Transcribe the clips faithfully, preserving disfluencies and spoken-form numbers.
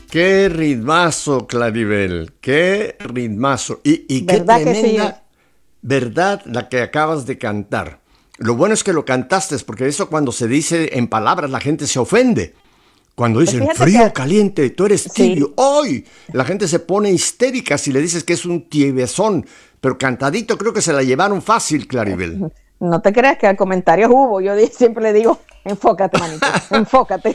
Qué ritmazo, Claribel, qué ritmazo. Y, y qué ¿Verdad que sí? tremenda verdad la que acabas de cantar. Lo bueno es que lo cantaste, porque eso cuando se dice en palabras la gente se ofende. Cuando Pues dicen fíjate frío, que caliente, tú eres tibio, sí, ¡ay! La gente se pone histérica si le dices que es un tibiezón. Pero cantadito creo que se la llevaron fácil, Claribel. no te creas que comentarios hubo. Yo di- siempre le digo, enfócate, manito, enfócate.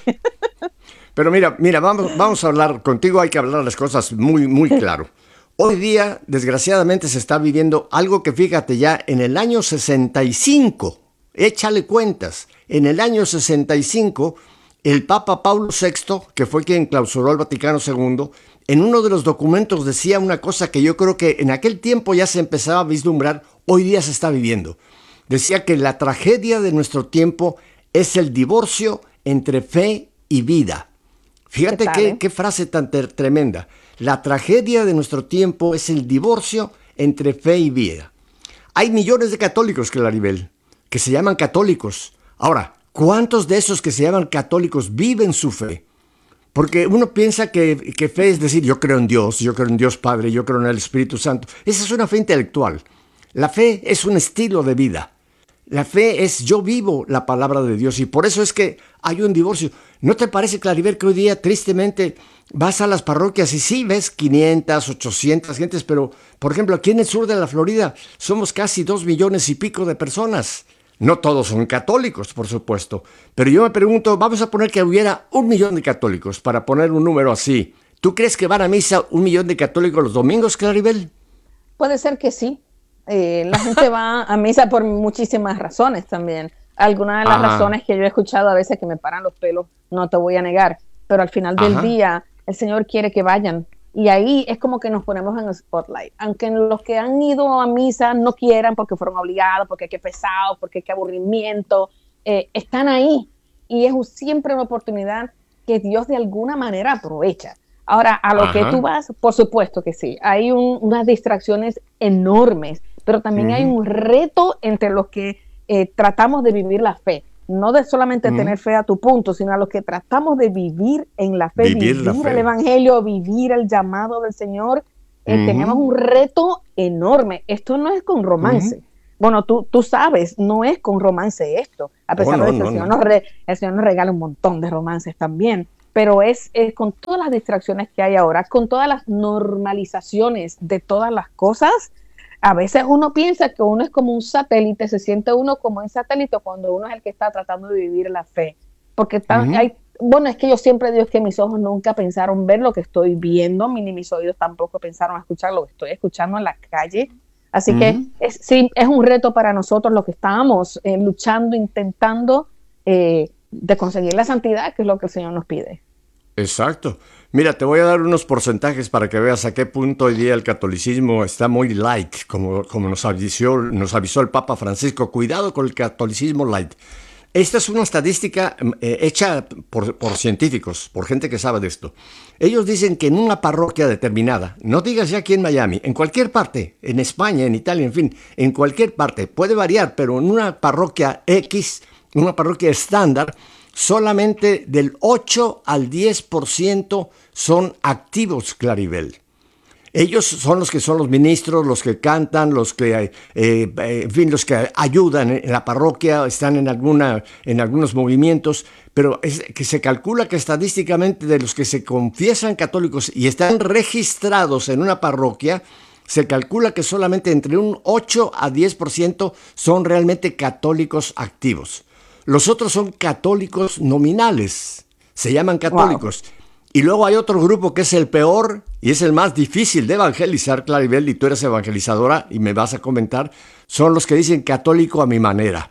Pero mira, mira, vamos, vamos a hablar, contigo hay que hablar las cosas muy, muy claro. Hoy día, desgraciadamente, se está viviendo algo que fíjate ya en el año sesenta y cinco, échale cuentas, en el año sesenta y cinco, el Papa Pablo sexto, que fue quien clausuró el Vaticano segundo, en uno de los documentos decía una cosa que yo creo que en aquel tiempo ya se empezaba a vislumbrar, hoy día se está viviendo. Decía que la tragedia de nuestro tiempo es el divorcio entre fe y vida. ¿Qué Fíjate qué, tal, qué frase tan ter- tremenda. La tragedia de nuestro tiempo es el divorcio entre fe y vida. Hay millones de católicos, Claribel, que se llaman católicos. Ahora, ¿cuántos de esos que se llaman católicos viven su fe? Porque uno piensa que, que fe es decir, yo creo en Dios, yo creo en Dios Padre, yo creo en el Espíritu Santo. Esa es una fe intelectual. La fe es un estilo de vida. La fe es yo vivo la palabra de Dios y por eso es que hay un divorcio. ¿No te parece, Claribel, que hoy día tristemente vas a las parroquias y sí ves quinientas, ochocientas gentes, pero por ejemplo aquí en el sur de la Florida somos casi dos millones y pico de personas? No todos son católicos, por supuesto, pero yo me pregunto, vamos a poner que hubiera un millón de católicos, para poner un número así. ¿Tú crees que van a misa un millón de católicos los domingos, Claribel? puede ser que sí. Eh, la gente va a misa por muchísimas razones también. Algunas de las Ajá, razones que yo he escuchado a veces que me paran los pelos, no te voy a negar, pero al final del ajá. día el Señor quiere que vayan. Y ahí es como que nos ponemos en el spotlight. Aunque los que han ido a misa no quieran porque fueron obligados, porque qué pesado, porque qué aburrimiento, eh, están ahí. Y es un- siempre una oportunidad que Dios de alguna manera aprovecha. Ahora, a lo que tú Ajá. vas, por supuesto que sí. Hay un- unas distracciones enormes, pero también hay Ujú, un reto entre los que eh, tratamos de vivir la fe. No de solamente ujú. tener fe a tu punto, sino a los que tratamos de vivir en la fe, Vivir la vivir el fe. evangelio, vivir el llamado del Señor. Eh, tenemos Ujú, un reto enorme. Esto no es con ujú. romance. Bueno, tú, tú sabes, no es con romance esto, a Oh, pesar no, de que el no, Señor no. nos, re, el Señor nos regala un montón de romances también, pero es, es con todas las distracciones que hay ahora, con todas las normalizaciones de todas las cosas. A veces uno piensa que uno es como un satélite, se siente uno como un satélite cuando uno es el que está tratando de vivir la fe. Porque está, Ujú, hay, bueno, es que yo siempre digo que mis ojos nunca pensaron ver lo que estoy viendo, ni mis oídos tampoco pensaron escuchar lo que estoy escuchando en la calle. Así que ujú. es, sí, es un reto para nosotros los que estamos eh, luchando, intentando eh, de conseguir la santidad, que es lo que el Señor nos pide. Exacto. Mira, te voy a dar unos porcentajes para que veas a qué punto hoy día el catolicismo está muy light, como, como nos avisó, nos avisó el Papa Francisco. Cuidado con el catolicismo light. Esta es una estadística mm, eh, hecha por, por científicos, por gente que sabe de esto. Ellos dicen que en una parroquia determinada, no digas ya aquí en Miami, en cualquier parte, en España, en Italia, en fin, en cualquier parte, puede variar, pero en una parroquia X, una parroquia estándar, solamente del ocho al diez por ciento son activos, Claribel. Ellos son los que son los ministros, los que cantan, los que, eh, eh, en fin, los que ayudan en la parroquia, están en, alguna, en algunos movimientos, pero es que se calcula que estadísticamente de los que se confiesan católicos y están registrados en una parroquia, se calcula que solamente entre un ocho a diez por ciento son realmente católicos activos. Los otros son católicos nominales, se llaman Wow. católicos. Y luego hay otro grupo que es el peor y es el más difícil de evangelizar, Claribel, y tú eres evangelizadora y me vas a comentar, son los que dicen católico a mi manera.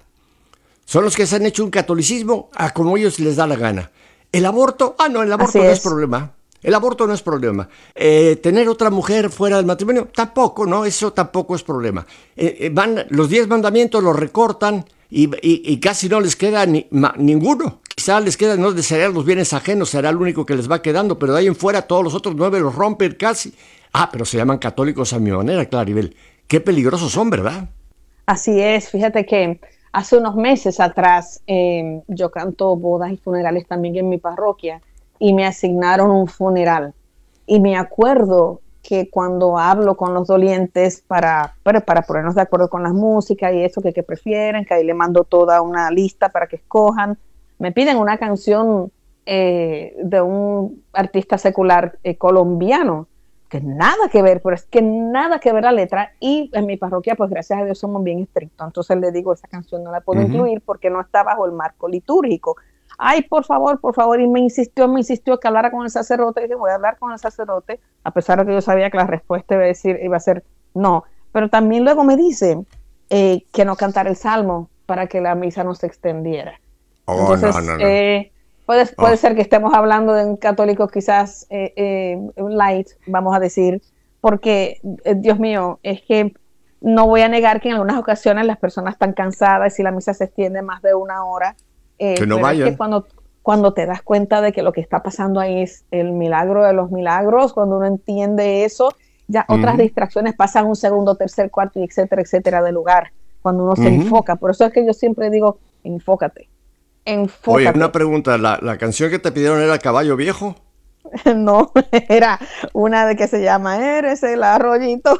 Son los que se han hecho un catolicismo a como ellos les da la gana. El aborto, ah, no, el Así aborto no es es. problema. El aborto no es problema. Eh, tener otra mujer fuera del matrimonio, tampoco, ¿no? Eso tampoco es problema. Eh, eh, van, los diez mandamientos los recortan y, y- y casi no les queda ni, ma- ninguno. Quizá les queda, no desearían los bienes ajenos, será el único que les va quedando, pero de ahí en fuera todos los otros nueve los rompen casi. Ah, pero se llaman católicos a mi manera, Claribel. Qué peligrosos son, ¿verdad? Así es, fíjate que hace unos meses atrás eh, yo canto bodas y funerales también en mi parroquia y me asignaron un funeral. Y me acuerdo que cuando hablo con los dolientes para, para, para ponernos de acuerdo con las músicas y eso que, que prefieren, que ahí le mando toda una lista para que escojan, me piden una canción eh, de un artista secular eh, colombiano, que nada que ver, pero es que nada que ver la letra, y en mi parroquia, pues gracias a Dios somos bien estrictos, entonces le digo, esa canción no la puedo uh-huh. incluir porque no está bajo el marco litúrgico. Ay, por favor, por favor, y me insistió, me insistió que hablara con el sacerdote, y dije, voy a hablar con el sacerdote, a pesar de que yo sabía que la respuesta iba a, decir, iba a ser no, pero también luego me dice eh, que no cantara el salmo para que la misa no se extendiera. Oh, entonces, no, no, no. Eh, puede, puede oh. ser que estemos hablando de un católico quizás eh, eh, light, vamos a decir, porque, eh, Dios mío, es que no voy a negar que en algunas ocasiones las personas están cansadas y si la misa se extiende más de una hora, eh, que no pero vayan. es que cuando, cuando te das cuenta de que lo que está pasando ahí es el milagro de los milagros, cuando uno entiende eso, ya uh-huh. otras distracciones pasan un segundo, tercer, cuarto, y etcétera, etcétera, de lugar, cuando uno uh-huh. se enfoca. Por eso es que yo siempre digo, enfócate. Enfócate. Oye, una pregunta, ¿la, la canción que te pidieron era Caballo Viejo? No, era una de que se llama Eres el arroyito.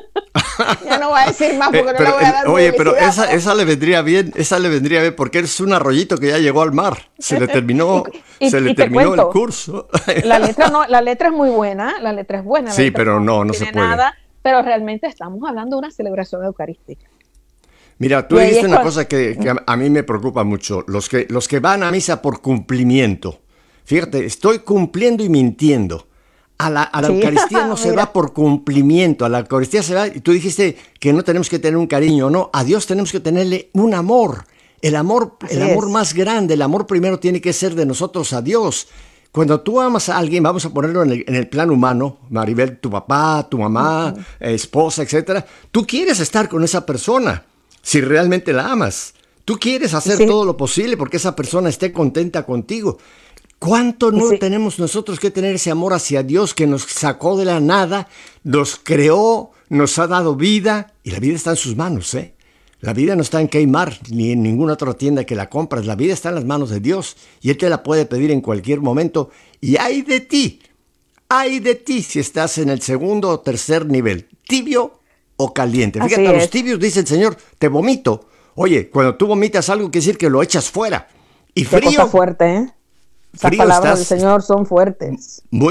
Ya no voy a decir más porque eh, pero, no le voy a dar Oye, pero esa, ¿no? esa le vendría bien, esa le vendría bien porque es un arroyito que ya llegó al mar. Se le terminó, y, y, se le y terminó cuento, el curso. La letra no, la letra es muy buena, la letra es buena. Sí, pero no, no, no se puede. Nada, pero realmente estamos hablando de una celebración eucarística. Mira, tú dijiste una cosa que, que a, a mí me preocupa mucho. Los que, los que van a misa por cumplimiento. Fíjate, estoy cumpliendo y mintiendo. A la, a la sí. Eucaristía no se va por cumplimiento. A la Eucaristía se va, y tú dijiste que no tenemos que tener un cariño, no. A Dios tenemos que tenerle un amor. El amor, Así el amor es. más grande, el amor primero tiene que ser de nosotros a Dios. Cuando tú amas a alguien, vamos a ponerlo en el, en el plano humano, Maribel, tu papá, tu mamá, uh-huh. eh, esposa, etcétera. Tú quieres estar con esa persona. Si realmente la amas, tú quieres hacer sí. todo lo posible porque esa persona esté contenta contigo. ¿Cuánto no sí. tenemos nosotros que tener ese amor hacia Dios que nos sacó de la nada, nos creó, nos ha dado vida? Y la vida está en sus manos, ¿eh? La vida no está en Kmart ni en ninguna otra tienda que la compras. La vida está en las manos de Dios y Él te la puede pedir en cualquier momento. Y ay de ti, ay de ti si estás en el segundo o tercer nivel, tibio o caliente. Fíjate, a los tibios dice el Señor, te vomito. Oye, cuando tú vomitas algo quiere decir que lo echas fuera. Y frío. Qué cosa fuerte, ¿eh? Esas frío palabras estás, del Señor son fuertes. Muy